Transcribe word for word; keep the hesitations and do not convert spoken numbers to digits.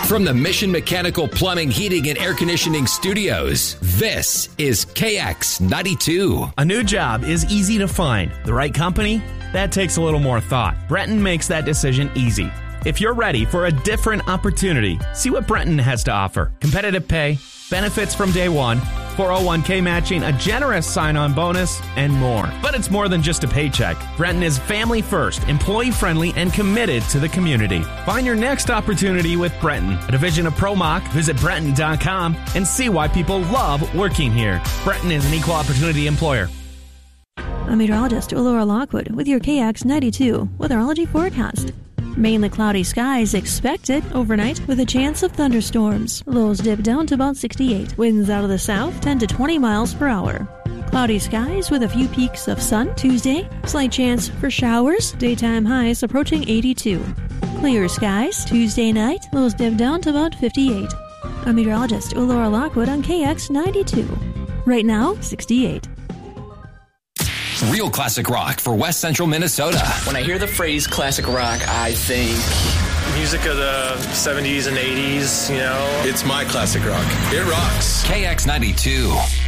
From the Mission Mechanical Plumbing, Heating, and Air Conditioning Studios, this is K X ninety-two. A new job is easy to find. The right company? That takes a little more thought. Brenton makes that decision easy. If you're ready for a different opportunity, see what Brenton has to offer. Competitive pay, benefits from day one, four oh one k matching, a generous sign-on bonus, and more. But it's more than just a paycheck. Brenton is family first, employee-friendly, and committed to the community. Find your next opportunity with Brenton, a division of ProMach. Visit Brenton dot com and see why people love working here. Brenton is an equal opportunity employer. I'm meteorologist Laura Lockwood with your K X ninety-two weatherology forecast. Mainly cloudy skies expected overnight with a chance of thunderstorms. Lows dip down to about sixty-eight. Winds out of the south ten to twenty miles per hour. Cloudy skies with a few peaks of sun Tuesday. Slight chance for showers. Daytime highs approaching eighty-two. Clear skies Tuesday night. Lows dip down to about fifty-eight. I'm meteorologist Laura Lockwood on K X ninety-two. Right now, sixty-eight. Real classic rock for West Central Minnesota. When I hear the phrase classic rock, I think music of the seventies and eighties, you know. It's my classic rock. It rocks. K X ninety-two.